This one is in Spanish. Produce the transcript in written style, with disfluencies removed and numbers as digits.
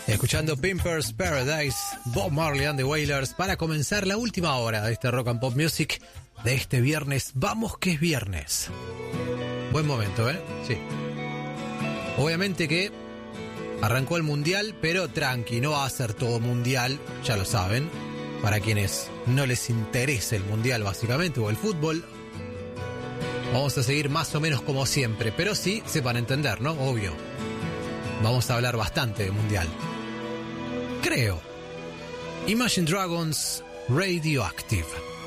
Escuchando Pimpers Paradise, Bob Marley and the Wailers, para comenzar la última hora de este Rock and Pop Music de este viernes. Vamos que es viernes. Buen momento, ¿eh? Sí. Obviamente que arrancó el mundial, pero tranqui, no va a ser todo mundial, ya lo saben. Para quienes no les interese el mundial básicamente, o el fútbol, vamos a seguir más o menos como siempre, pero sí sepan entender, ¿no? Obvio. Vamos a hablar bastante de mundial. Creo. Imagine Dragons, Radioactive.